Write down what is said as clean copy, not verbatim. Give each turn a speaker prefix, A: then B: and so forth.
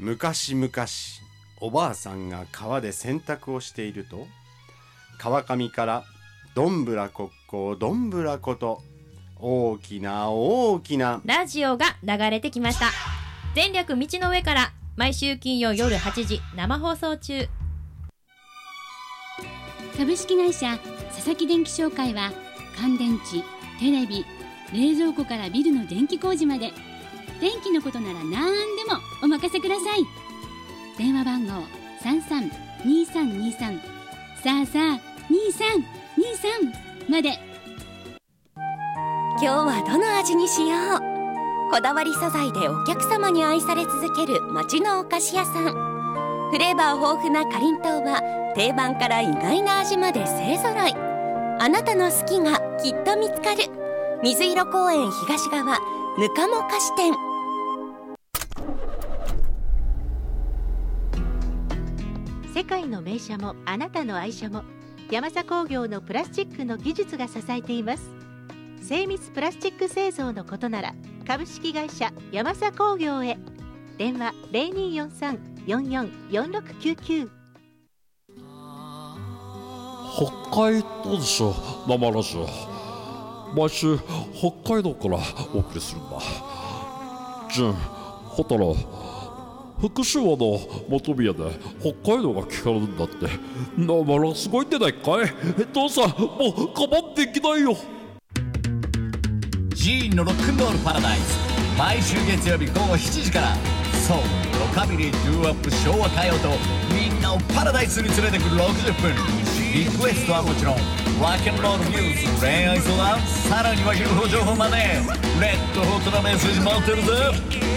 A: 昔々、おばあさんが川で洗濯をしていると、川上からどんぶらこっこどんぶらこと大きな大きな
B: ラジオが流れてきました。全力道の上から毎週金曜夜8時生放送中。
C: 株式会社佐々木電気商会は、乾電池、テレビ、冷蔵庫からビルの電気工事まで、電気のことなら何でもお任せください。電話番号332323、さあさあ2323まで。
D: 今日はどの味にしよう。こだわり素材でお客様に愛され続ける町のお菓子屋さん。フレーバー豊富なかりんとうは定番から意外な味まで勢ぞろい。あなたの好きがきっと見つかる。水色公園東側ぬかも菓子店。
E: 世界の名車もあなたの愛車も、ヤマサ工業のプラスチックの技術が支えています。精密プラスチック製造のことなら株式会社ヤマサ工業へ。電話0243-444699。
F: 北海道でしょ、生ラジオ。毎週北海道からお送りするんだ。純、ホタル、福島の本宮で北海道が聞かれるんだって。生ラすごいんでないかい。父さん、もう我慢できないよ。
G: ジーンのロックンロールパラダイス、毎週月曜日午後7時から。ソウル、ロカビリー、ドゥーアップ、昭和歌謡とみんなをパラダイスに連れてくる60分。リクエストはもちろん、ロックンロールニュース、恋愛相談、さらには UFO 情報まで。レッドホットなメッセージ待ってるぜ。